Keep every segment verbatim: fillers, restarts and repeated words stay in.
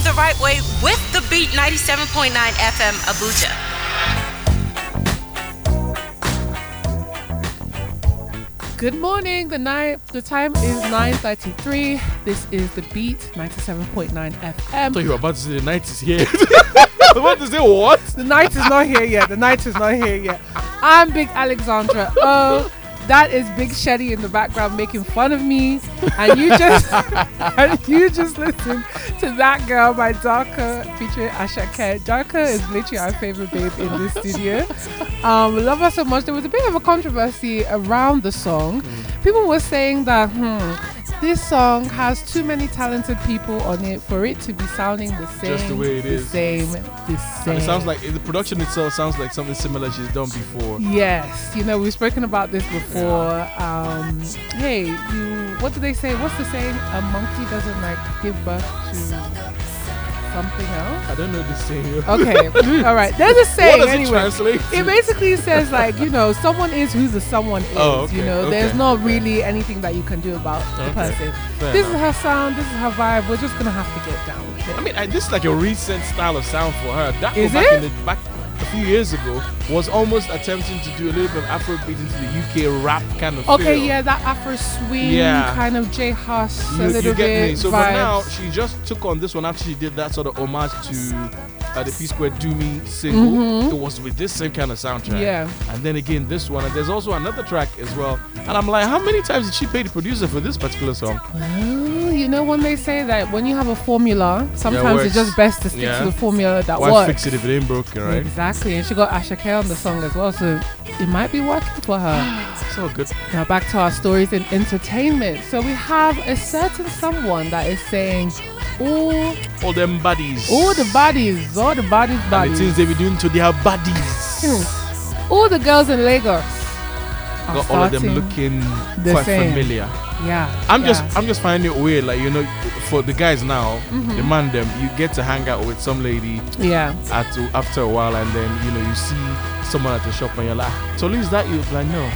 the right way with the Beat ninety-seven point nine F M Abuja. Good morning. The night. The time is nine thirty-three. This is the Beat ninety-seven point nine F M. I thought you were about to say the night is here. I was about to say what? The night is not here yet. The night is not here yet. I'm Big Alexandra. Oh, that is Big Shetty in the background making fun of me, and you just and you just listen to That Girl by Darker featuring Ashake. Darker is literally our favorite babe in this studio. Um, we love her so much. There was a bit of a controversy around the song. Mm. People were saying that hmm, this song has too many talented people on it for it to be sounding the same. Just the way it the is. Same, the same. And it sounds like the production itself sounds like something similar she's done before. Yes, you know, we've spoken about this before. Um, hey, you, what do they say? What's the saying? A monkey doesn't like give birth to something else? I don't know the saying. Okay, all right. There's a saying What does anyway. it translate to? It basically says like, you know, someone is who the someone is. Oh, okay, you know, okay, there's not okay. really anything that you can do about the Okay, person. fair This enough. is her sound. This is her vibe. We're just gonna have to get down with it. I mean, I, this is like a recent style of sound for her. That Is back it? in the back a few years ago was almost attempting to do a little bit of Afrobeat into the U K rap kind of Okay, feel. yeah, that Afro swing Yeah. kind of J Huss, a You, little you get bit me. So, vibes. but now she just took on this one after she did that sort of homage to uh, the P Square Do Me single. Mhm. It was with this same kind of soundtrack. Yeah. And then again this one, and there's also another track as well. And I'm like, how many times did she pay the producer for this particular song? Well, you know when they say that when you have a formula, sometimes works. it's just best to stick Yeah. to the formula that Why works. fix it if it ain't broken, right? Exactly, and she got Ashake on the song as well, so it might be working for her. So good. Now back to our stories in entertainment. So we have a certain someone that is saying, all, All them bodies. all the bodies, all the bodies, And the bodies, things they be doing to their bodies. Hmm. all the girls in Lagos are Got all of them starting looking the quite same. familiar. Yeah, I'm yeah. just I'm just finding it weird, like, you know, for the guys now, Mhm. the man them, you get to hang out with some lady yeah. at, after a while, and then, you know, you see someone at the shop and you're like, "Ah, so is that you?" Like, no.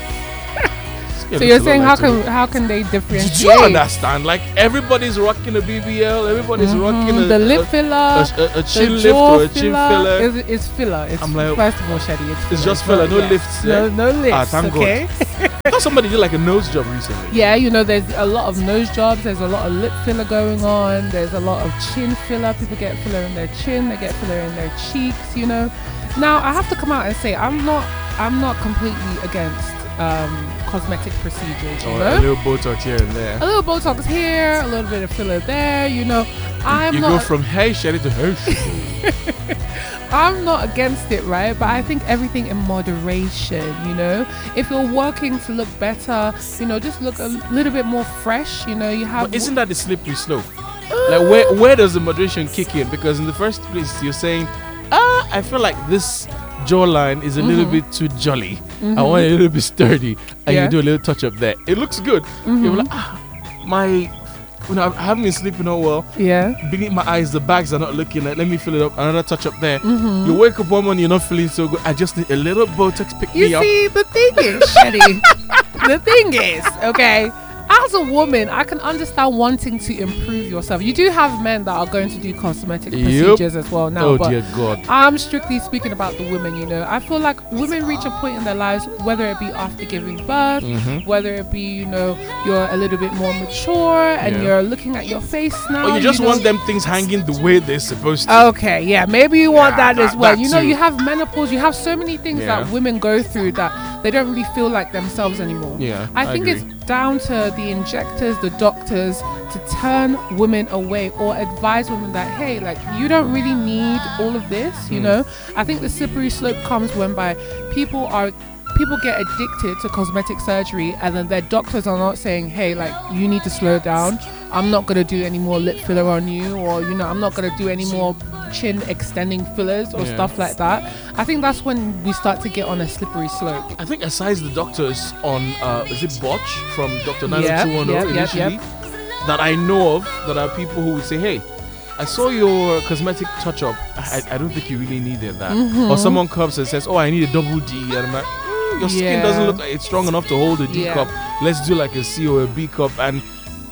So you're saying how can how can they differentiate? Do you understand? Like, everybody's rocking a B B L, everybody's Mhm. rocking a, the lip a, filler, a, a, a chin the lift jaw or a chin filler. Is, it's filler. It's I'm like, first of all, Shady. It's, It's filler. just filler, not- no yeah. lifts. No, eh? no lifts. Ah, thank God. okay. I thought somebody did like a nose job recently. Yeah, you know, there's a lot of nose jobs. There's a lot of lip filler going on. There's a lot of chin filler. People get filler in their chin. They get filler in their cheeks. You know. Now I have to come out and say I'm not. I'm not completely against um, cosmetic procedures. You Or know. a little Botox here and there. A little Botox here, a little bit of filler there. You know. I'm you not. go from hey Sherry to hey Sherry. I'm not against it, right? But I think everything in moderation, you know? If you're working to look better, you know, just look a little bit more fresh, you know, you have... But isn't that the slippery slope? Like, where where does the moderation kick in? Because in the first place, you're saying, ah, I feel like this jawline is a little Mhm. bit too jolly. Mhm. I want it a little bit sturdy. And Yeah. you do a little touch up there. It looks good. Mhm. You're like, ah, my... You know, I haven't been sleeping all well. Yeah. Beneath my eyes, the bags are not looking like, let me fill it up. Another touch up there. Mhm. You wake up one morning, you're not feeling so good. I just need a little Botox pick You me up. see, the thing is, Shetty, the thing is, okay, as a woman, I can understand wanting to improve yourself. You do have men that are going to do cosmetic Yep. procedures as well now. Oh, but dear God. I'm strictly speaking about the women, you know. I feel like women reach a point in their lives, whether it be after giving birth, Mhm. whether it be, you know, you're a little bit more mature and Yeah. you're looking at your face now. Or you just know- want them things hanging the way they're supposed to. Okay, yeah, maybe you want Yeah, that, as that- well. that You know, too. you have menopause, you have so many things Yeah. that women go through that they don't really feel like themselves anymore. Yeah, I, I think agree. it's down to the injectors, the doctors, to turn women away or advise women that, hey, like, you don't really need all of this, you Mm. know. I think the slippery slope comes when by people are people get addicted to cosmetic surgery and then their doctors are not saying, hey, like, you need to slow down. I'm not gonna do any more lip filler on you, or, you know, I'm not gonna do any more chin extending fillers or Yeah. stuff like that. I think that's when we start to get on a slippery slope. I think aside the doctors on, uh, is it Botch from Doctor nine Yep, oh two one oh yep, yep, initially, yep. that I know of, that are people who would say, hey, I saw your cosmetic touch-up. I, I don't think you really needed that. Mhm. Or someone comes and says, oh, I need a double D. And I'm like, mm, your skin Yeah. doesn't look like it's strong enough to hold a D Yeah. cup. Let's do like a C or a B cup. And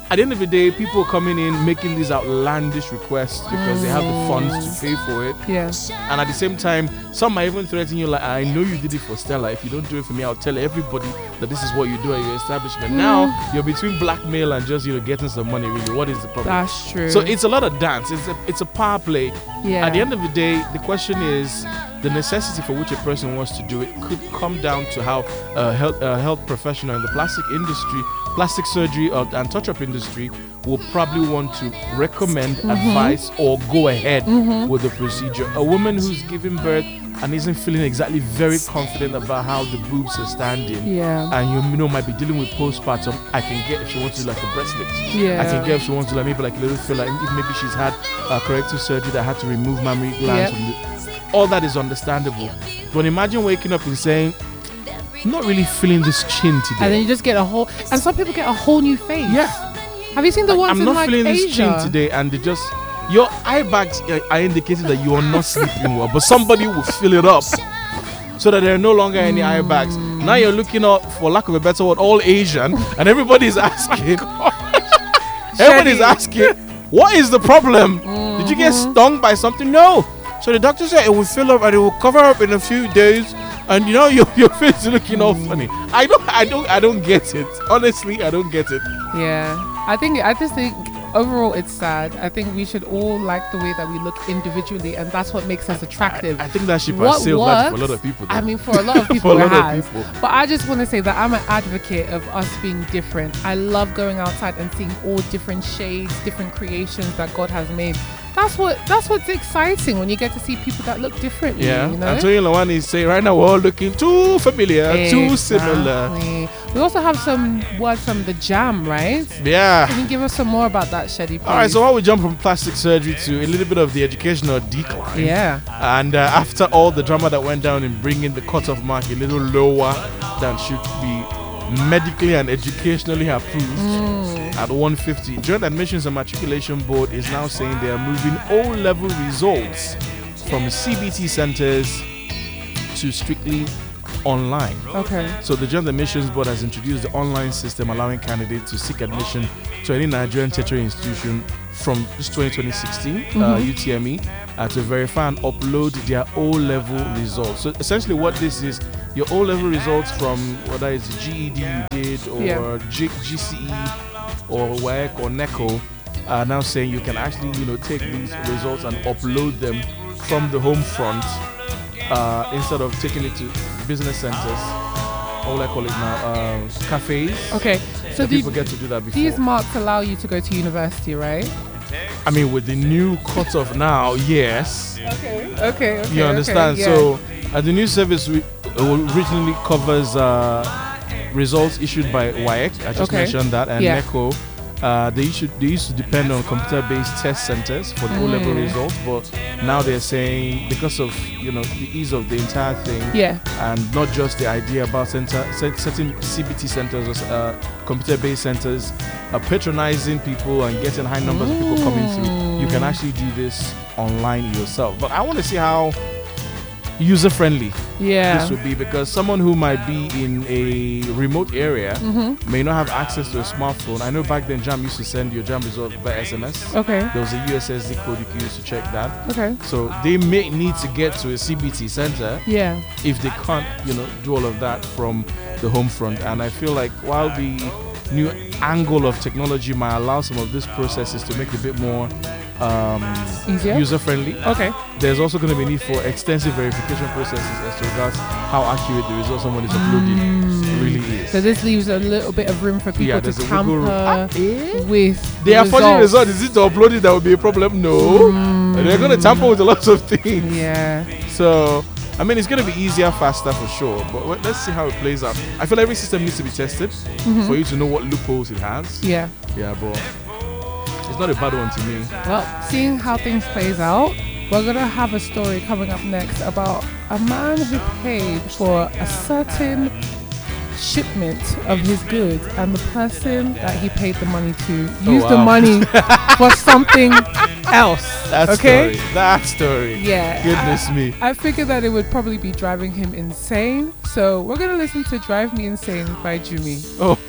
at the end of the day, people are coming in making these outlandish requests because they have the funds to pay for it. Yeah. And at the same time, some might even threaten you like, I know you did it for Stella. If you don't do it for me, I'll tell everybody that this is what you do at your establishment. Mm. Now, you're between blackmail and just, you know, getting some money, really. What is the problem? That's true. So it's a lot of dance. It's a, it's a power play. Yeah. At the end of the day, the question is, the necessity for which a person wants to do it could come down to how a health, uh, health professional in the plastic industry, plastic surgery or, and touch-up industry will probably want to recommend, Mm-hmm. advise, or go ahead with the procedure. A woman who's giving birth and isn't feeling exactly very confident about how the boobs are standing, Yeah. and you know might be dealing with postpartum, I can get if she wants to do like a breast lift. Yeah. I can get if she wants to like maybe like a little filler, if maybe she's had a corrective surgery that had to remove mammary glands. Yep. From the, all that is understandable. But imagine waking up and saying, I'm not really feeling this chin today. And then you just get a whole, and some people get a whole new face. Yeah. Have you seen the ones I'm in not like feeling Asia? this chin today, and they just your eye bags are, are indicating that you are not sleeping well, but somebody will fill it up so that there are no longer any eye bags. Now you're looking up, for lack of a better word, all Asian, and everybody's asking. everybody's asking, what is the problem? Did you get stung by something? No. So the doctor said it will fill up and it will cover up in a few days. And you know your your face is looking all funny. I don't I don't I don't get it. Honestly, I don't get it. Yeah. I think, I just think overall it's sad. I think we should all like the way that we look individually, and that's what makes us attractive. I think that ship What has sailed large for a works- lot of people. though. I mean, for a lot of people, For a it lot of has. people. But I just want to say that I'm an advocate of us being different. I love going outside and seeing all different shades, different creations that God has made. That's what that's what's exciting when you get to see people that look differently. Yeah, you know? Antonio Lawani is saying right now we're all looking too familiar, too similar. Exactly. We also have some words from the Jam, right? Yeah. Can you give us some more about that, Shedi, please? All right, so while we jump from plastic surgery to a little bit of the educational decline. Yeah. And uh, after all the drama that went down in bringing the cutoff mark a little lower than should be medically and educationally approved at one fifty, Joint Admissions and Matriculation Board is now saying they are moving O-level results from C B T centers to strictly online. Okay. So the Joint Admissions Board has introduced the online system allowing candidates to seek admission to any Nigerian tertiary institution from this twenty sixteen uh, U T M E uh, to verify and upload their O-level results. So essentially what this is, your O-level results from whether it's G E D you did or Yeah. G- GCE or W A E C or NECO are now saying you can actually, you know, take these results and upload them from the home front uh, instead of taking it to business centers. What will I call it now? Um, cafes. Okay. So That the, people get to do that before. these marks allow you to go to university, right? I mean, with the new cutoff now, yes. Okay. Okay. okay You understand? okay, yeah. So, uh, the new service re- uh, originally covers uh, results issued by W A E C. I just Okay. mentioned that, and Yeah. NECO. Uh, they used to they used to depend on computer-based test centers for the O-level Mm. results, but now they're saying because of you know the ease of the entire thing, Yeah. and not just the idea about center, set- certain C B T centers or uh, computer-based centers uh, patronizing people and getting high numbers of people coming through. You can actually do this online yourself. But I want to see how user-friendly Yeah. this would be, because someone who might be in a remote area Mm-hmm. may not have access to a smartphone. I know back then Jam used to send your Jam results by S M S. Okay. There was a U S S D code you could use to check that. Okay. So they may need to get to a C B T center Yeah. if they can't, you know, do all of that from the home front. And I feel like while the new angle of technology might allow some of these processes to make it a bit more um, Easier? user-friendly, Okay. there's also going to be need for extensive verification processes as to regards how accurate the result someone is uploading really is. So this leaves a little bit of room for people Yeah, to there's a wiggle room. tamper with They the are fortunate results. result. Is it to upload it that would be a problem? No. They're going to tamper with a lot of things. Yeah. So, I mean, it's going to be easier, faster for sure. But wait, let's see how it plays out. I feel every system needs to be tested for you to know what loopholes it has. Yeah. Yeah, but it's not a bad one to me. Well, seeing how things plays out, we're gonna have a story coming up next about a man who paid for a certain shipment of his goods, and the person that he paid the money to used the wow. money for something else. That okay? story. That story. Yeah. Goodness me. I figured that it would probably be driving him insane. So we're gonna listen to Drive Me Insane by Jumi. Oh.